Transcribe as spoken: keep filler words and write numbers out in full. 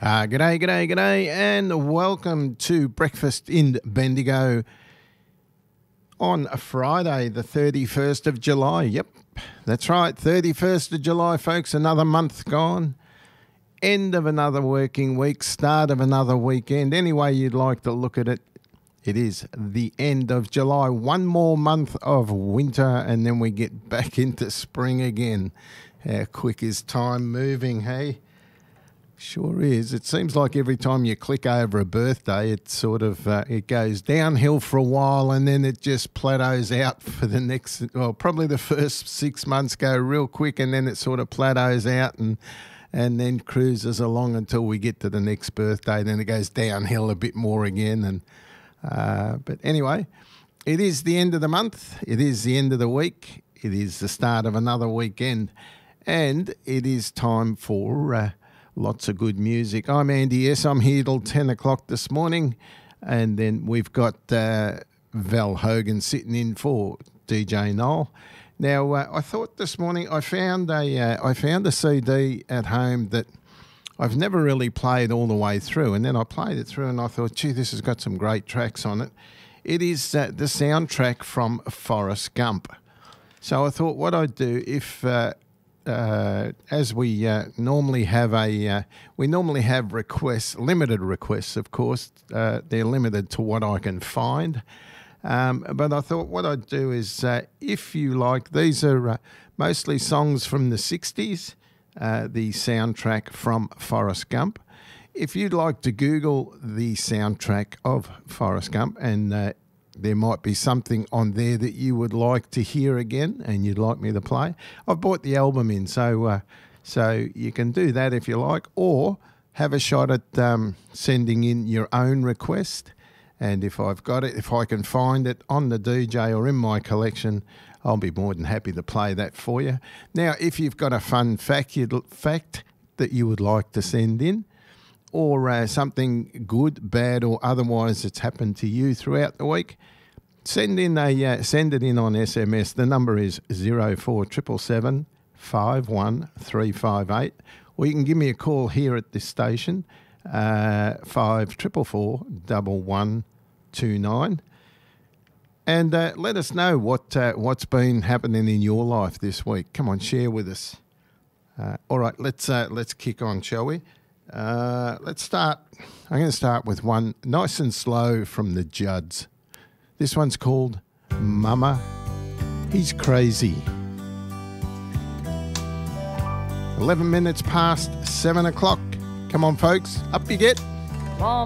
Uh, g'day, g'day, g'day, and welcome to Breakfast in Bendigo on a Friday, the thirty-first of July. Yep, that's right, thirty-first of July, folks. Another month gone. End of another working week, start of another weekend. Any way you'd like to look at it, it is the end of July. One more month of winter, and then we get back into spring again. How quick is time moving, hey? Sure is. It seems like every time you click over a birthday, it sort of uh, it goes downhill for a while, and then it just plateaus out for the next. Well, probably the first six months go real quick, and then it sort of plateaus out and and then cruises along until we get to the next birthday. Then it goes downhill a bit more again. And uh, but anyway, it is the end of the month. It is the end of the week. It is the start of another weekend, and it is time for. Uh, Lots of good music. I'm Andy. Yes, I'm here till ten o'clock this morning. And then we've got uh, Val Hogan sitting in for D J Noel. Now, uh, I thought this morning I found a uh, I found a C D at home that I've never really played all the way through. And then I played it through and I thought, gee, this has got some great tracks on it. It is uh, the soundtrack from Forrest Gump. So I thought what I'd do if... Uh, Uh, as we uh, normally have a, uh, we normally have requests, limited requests, of course. Uh, they're limited to what I can find. Um, but I thought what I'd do is, uh, if you like, these are uh, mostly songs from the sixties, uh, the soundtrack from Forrest Gump. If you'd like to Google the soundtrack of Forrest Gump, and uh, there might be something on there that you would like to hear again and you'd like me to play. I've bought the album in, so uh, so you can do that if you like, or have a shot at um, sending in your own request. And if I've got it, if I can find it on the D J or in my collection, I'll be more than happy to play that for you. Now, if you've got a fun fact, you'd, fact that you would like to send in, or uh, something good, bad, or otherwise that's happened to you throughout the week, send in a uh, send it in on S M S. The number is zero four seven seven, five one three five eight, or you can give me a call here at this station, uh, five four four, one one two nine, and uh, let us know what uh, what's been happening in your life this week. Come on, share with us. Uh, all right, let's uh, let's kick on, shall we? Uh, let's start. I'm going to start with one nice and slow from the Judds. This one's called Mama, He's Crazy. eleven minutes past seven o'clock. Come on, folks. Up you get. Mama.